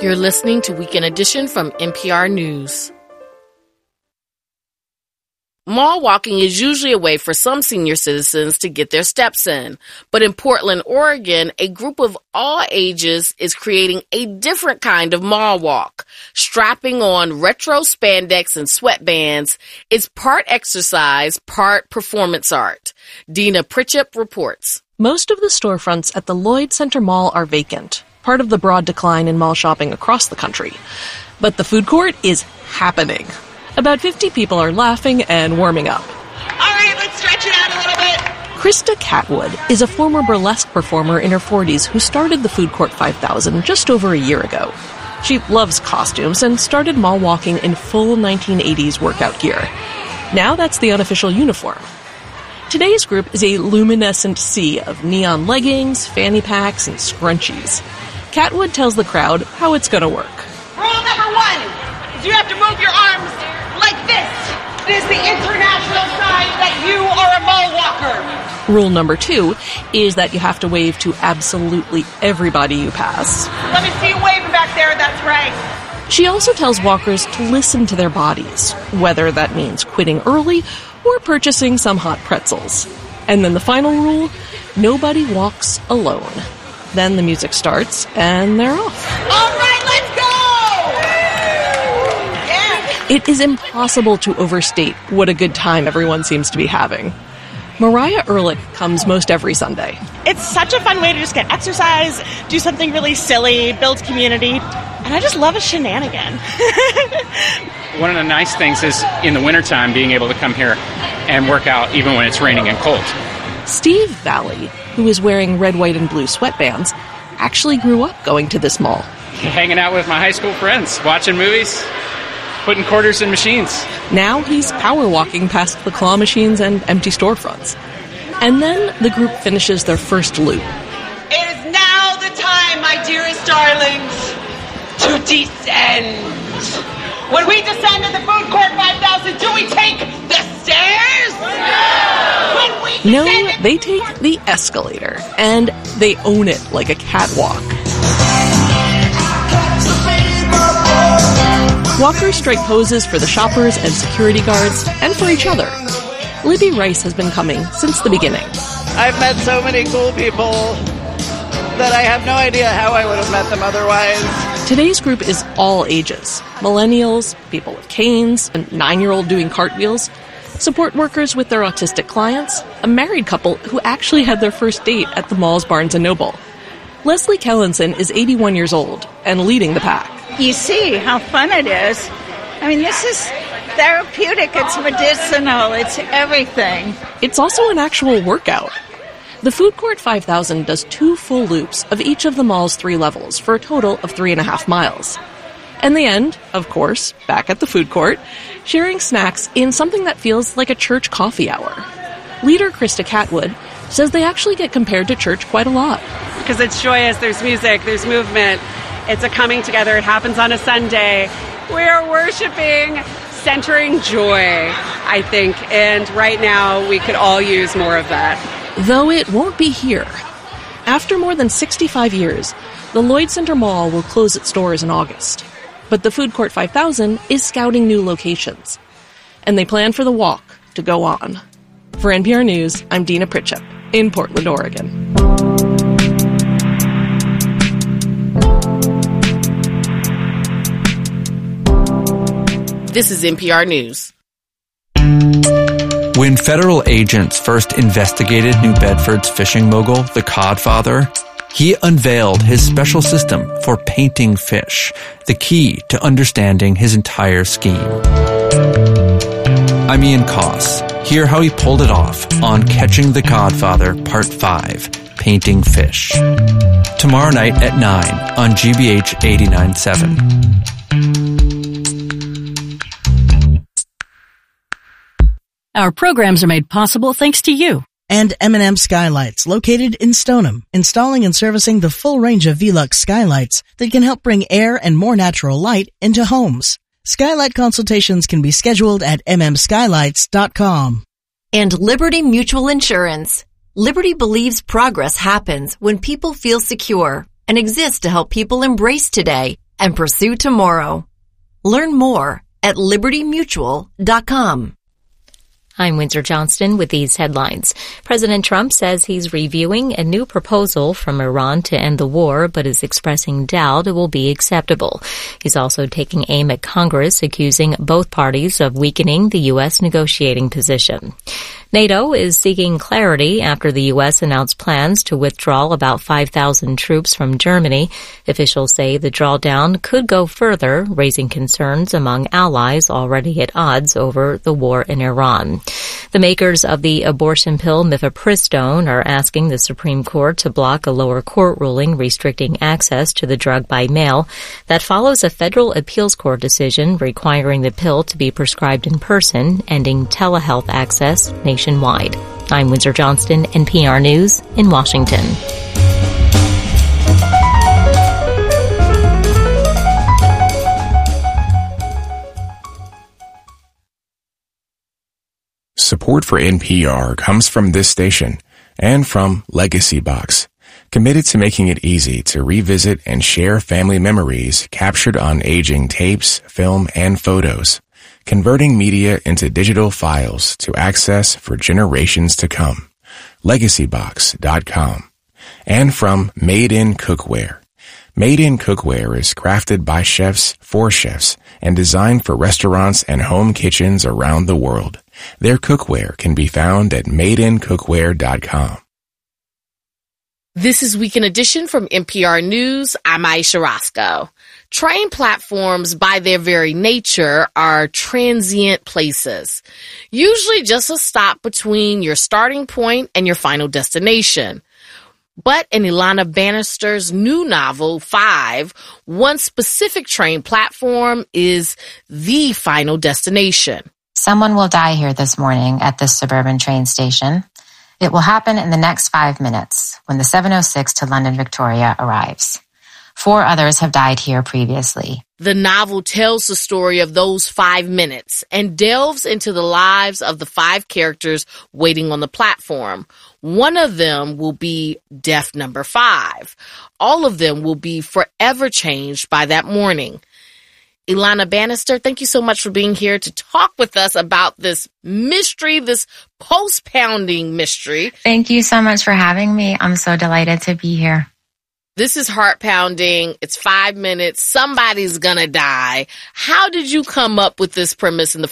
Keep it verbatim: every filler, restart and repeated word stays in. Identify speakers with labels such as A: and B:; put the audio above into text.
A: You're listening to Weekend Edition from N P R News. Mall walking is usually a way for some senior citizens to get their steps in. But in Portland, Oregon, a group of all ages is creating a different kind of mall walk. Strapping on retro spandex and sweatbands, it's part exercise, part performance art. Dina Pritchett reports.
B: Most of the storefronts at the Lloyd Center Mall are vacant, part of the broad decline in mall shopping across the country. But the food court is happening. About fifty people are laughing and warming up.
C: All right, let's stretch it out a little bit.
B: Krista Catwood is a former burlesque performer in her forties who started the Food Court five thousand just over a year ago. She loves costumes and started mall walking in full nineteen eighties workout gear. Now that's the unofficial uniform. Today's group is a luminescent sea of neon leggings, fanny packs, and scrunchies. Catwood tells the crowd how it's going to work.
C: Rule number one is you have to move your arms like this. It is the international sign that you are a mall walker.
B: Rule number two is that you have to wave to absolutely everybody you pass.
C: Let me see you waving back there, that's right.
B: She also tells walkers to listen to their bodies, whether that means quitting early or purchasing some hot pretzels. And then the final rule, nobody walks alone. Then the music starts and they're off.
C: All right, let's go! Yeah.
B: It is impossible to overstate what a good time everyone seems to be having. Mariah Ehrlich comes most every Sunday.
D: It's such a fun way to just get exercise, do something really silly, build community, and I just love a shenanigan.
E: One of the nice things is in the wintertime being able to come here and work out even when it's raining and cold.
B: Steve Valley, who is wearing red, white, and blue sweatbands, actually grew up going to this mall.
E: Hanging out with my high school friends, watching movies, putting quarters in machines.
B: Now he's power walking past the claw machines and empty storefronts. And then the group finishes their first loop.
C: It is now the time, my dearest darlings, to descend. When we descend to the Food Court five thousand, do we take the stairs? No! When we
B: No,
C: descend
B: they take the escalator, and they own it like a catwalk. Walkers strike poses for the shoppers and security guards, and for each other. Libby Rice has been coming since the beginning.
F: I've met so many cool people that I have no idea how I would have met them otherwise.
B: Today's group is all ages. Millennials, people with canes, a nine-year-old doing cartwheels, support workers with their autistic clients, a married couple who actually had their first date at the mall's Barnes and Noble. Leslie Kellenson is eighty-one years old and leading the pack.
G: You see how fun it is. I mean, this is therapeutic, it's medicinal, it's everything.
B: It's also an actual workout. The Food Court five thousand does two full loops of each of the mall's three levels for a total of three and a half miles. And the end, of course, back at the food court, sharing snacks in something that feels like a church coffee hour. Leader Krista Catwood says they actually get compared to church quite a lot.
D: Because it's joyous, there's music, there's movement, it's a coming together, it happens on a Sunday. We are worshiping, centering joy, I think, and right now we could all use more of that.
B: Though it won't be here. After more than sixty-five years, the Lloyd Center Mall will close its doors in August. But the Food Court five thousand is scouting new locations. And they plan for the walk to go on. For N P R News, I'm Dina Pritchett in Portland, Oregon.
A: This is N P R News.
H: When federal agents first investigated New Bedford's fishing mogul, the Codfather, he unveiled his special system for painting fish, the key to understanding his entire scheme. I'm Ian Koss. Hear how he pulled it off on Catching the Codfather Part five, Painting Fish. Tomorrow night at nine on G B H eighty-nine point seven.
I: Our programs are made possible thanks to you.
J: And M and M Skylights, located in Stoneham, installing and servicing the full range of Velux skylights that can help bring air and more natural light into homes. Skylight consultations can be scheduled at m m skylights dot com.
K: And Liberty Mutual Insurance. Liberty believes progress happens when people feel secure and exists to help people embrace today and pursue tomorrow. Learn more at liberty mutual dot com.
L: I'm Windsor Johnston with these headlines. President Trump says he's reviewing a new proposal from Iran to end the war, but is expressing doubt it will be acceptable. He's also taking aim at Congress, accusing both parties of weakening the U S negotiating position. NATO is seeking clarity after the U S announced plans to withdraw about five thousand troops from Germany. Officials say the drawdown could go further, raising concerns among allies already at odds over the war in Iran. The makers of the abortion pill mifepristone are asking the Supreme Court to block a lower court ruling restricting access to the drug by mail. That follows a federal appeals court decision requiring the pill to be prescribed in person, ending telehealth access nationwide. I'm Windsor Johnston, N P R News in Washington.
M: Support for N P R comes from this station and from Legacy Box, committed to making it easy to revisit and share family memories captured on aging tapes, film, and photos, converting media into digital files to access for generations to come. legacy box dot com. And from Made in Cookware. Made in Cookware is crafted by chefs for chefs and designed for restaurants and home kitchens around the world. Their cookware can be found at made in cookware dot com.
A: This is Weekend Edition from N P R News. I'm Aisha Roscoe. Train platforms, by their very nature, are transient places, usually just a stop between your starting point and your final destination. But in Ilana Bannister's new novel, Five, one specific train platform is the final destination.
N: Someone will die here this morning at this suburban train station. It will happen in the next five minutes when the seven oh six to London Victoria arrives. Four others have died here previously.
A: The novel tells the story of those five minutes and delves into the lives of the five characters waiting on the platform. One of them will be death number five. All of them will be forever changed by that morning. Ilana Bannister, thank you so much for being here to talk with us about this mystery, this post-pounding mystery.
N: Thank you so much for having me. I'm so delighted to be here.
A: This is heart-pounding. It's five minutes. Somebody's gonna die. How did you come up with this premise in the